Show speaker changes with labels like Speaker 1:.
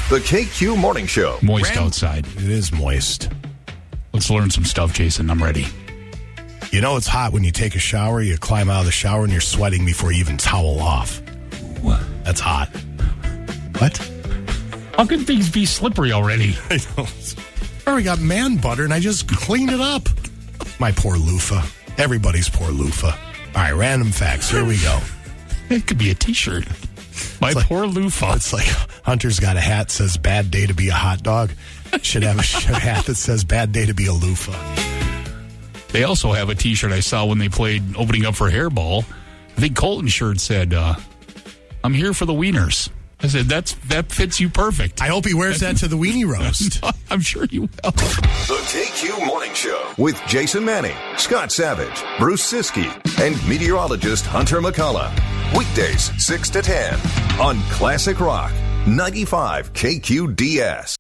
Speaker 1: The KQ Morning Show.
Speaker 2: Moist outside.
Speaker 3: It is moist.
Speaker 2: Let's learn some stuff, Jason. I'm ready.
Speaker 3: You know it's hot when you take a shower, you climb out of the shower, and you're sweating before you even towel off.
Speaker 2: What?
Speaker 3: That's hot. What?
Speaker 2: How can things be slippery already?
Speaker 3: I know. I already got man butter, and I just cleaned it up. My poor loofah. Everybody's poor loofah. All right, random facts. Here we go.
Speaker 2: It could be a T-shirt. My poor loofah.
Speaker 3: It's like Hunter's got a hat that says bad day to be a hot dog. Should have a hat that says bad day to be a loofah.
Speaker 2: They also have a T-shirt I saw when they played opening up for Hairball. I think Colton's shirt said, I'm here for the wieners. I said, that fits you perfect.
Speaker 3: I hope he wears that to the weenie roast.
Speaker 2: I'm sure you will.
Speaker 1: The KQ Morning Show with Jason Manning, Scott Savage, Bruce Siskey, and meteorologist Hunter McCullough. Weekdays 6 to 10 on Classic Rock 95 KQDS.